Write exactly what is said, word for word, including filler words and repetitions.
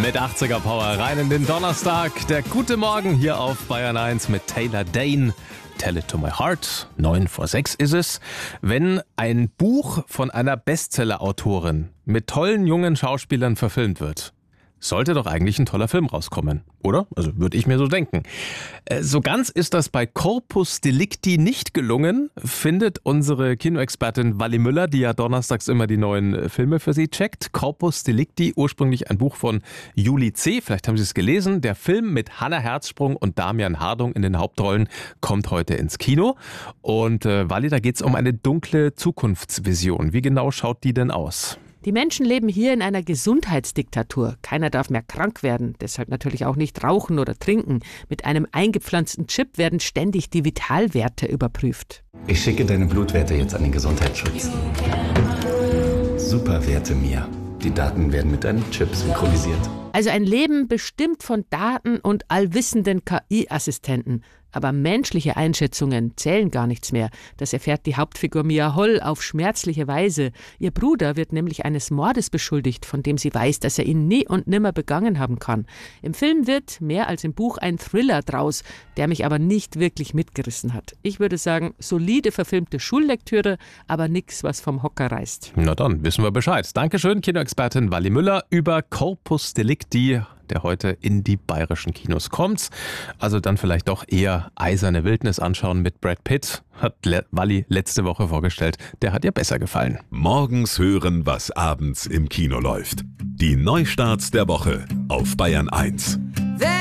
Mit achtziger Power rein in den Donnerstag. Der gute Morgen hier auf Bayern eins mit Taylor Dayne. Tell It to My Heart. Neun vor sechs ist es. Wenn ein Buch von einer Bestseller-Autorin mit tollen jungen Schauspielern verfilmt wird, sollte doch eigentlich ein toller Film rauskommen, oder? Also würde ich mir so denken. So ganz ist das bei Corpus Delicti nicht gelungen, findet unsere Kinoexpertin Wally Müller, die ja donnerstags immer die neuen Filme für sie checkt. Corpus Delicti, ursprünglich ein Buch von Julie C., vielleicht haben Sie es gelesen. Der Film mit Hannah Herzsprung und Damian Hardung in den Hauptrollen kommt heute ins Kino. Und äh, Wally, da geht es um eine dunkle Zukunftsvision. Wie genau schaut die denn aus? Die Menschen leben hier in einer Gesundheitsdiktatur. Keiner darf mehr krank werden, deshalb natürlich auch nicht rauchen oder trinken. Mit einem eingepflanzten Chip werden ständig die Vitalwerte überprüft. Ich schicke deine Blutwerte jetzt an den Gesundheitsschutz. Super Werte, Mia. Die Daten werden mit deinem Chip synchronisiert. Also ein Leben bestimmt von Daten und allwissenden K I-Assistenten. Aber menschliche Einschätzungen zählen gar nichts mehr. Das erfährt die Hauptfigur Mia Holl auf schmerzliche Weise. Ihr Bruder wird nämlich eines Mordes beschuldigt, von dem sie weiß, dass er ihn nie und nimmer begangen haben kann. Im Film wird mehr als im Buch ein Thriller draus, der mich aber nicht wirklich mitgerissen hat. Ich würde sagen, solide verfilmte Schullektüre, aber nix, was vom Hocker reißt. Na dann, wissen wir Bescheid. Dankeschön, Kinoexpertin Wally Müller über Corpus Delicti, der heute in die bayerischen Kinos kommt. Also dann vielleicht doch eher Eiserne Wildnis anschauen mit Brad Pitt. Hat Le- Wally letzte Woche vorgestellt. Der hat ihr besser gefallen. Morgens hören, was abends im Kino läuft. Die Neustarts der Woche auf Bayern eins.